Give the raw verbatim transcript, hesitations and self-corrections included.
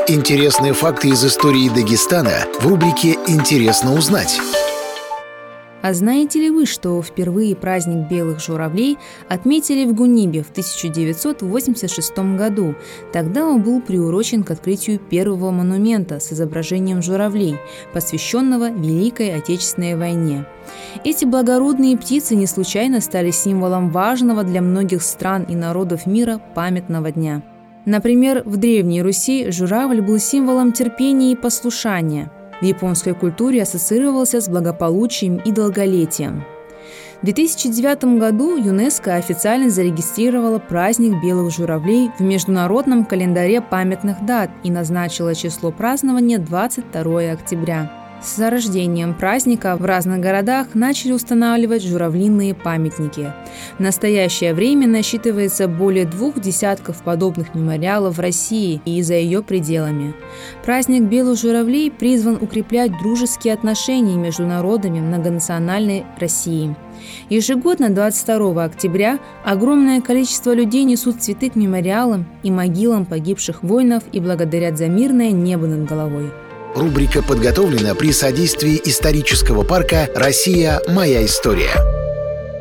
Интересные факты из истории Дагестана в рубрике «Интересно узнать». А знаете ли вы, что впервые праздник белых журавлей отметили в Гунибе в тысяча девятьсот восемьдесят шестом году? Тогда он был приурочен к открытию первого монумента с изображением журавлей, посвященного Великой Отечественной войне. Эти благородные птицы не случайно стали символом важного для многих стран и народов мира памятного дня. Например, в Древней Руси журавль был символом терпения и послушания. В японской культуре ассоциировался с благополучием и долголетием. В две тысячи девятом году ЮНЕСКО официально зарегистрировала праздник белых журавлей в международном календаре памятных дат и назначила число празднования двадцать второе октября. С зарождением праздника в разных городах начали устанавливать журавлиные памятники. В настоящее время насчитывается более двух десятков подобных мемориалов в России и за ее пределами. Праздник белых журавлей призван укреплять дружеские отношения между народами многонациональной России. Ежегодно двадцать второго октября огромное количество людей несут цветы к мемориалам и могилам погибших воинов и благодарят за мирное небо над головой. Рубрика подготовлена при содействии исторического парка «Россия. Моя история».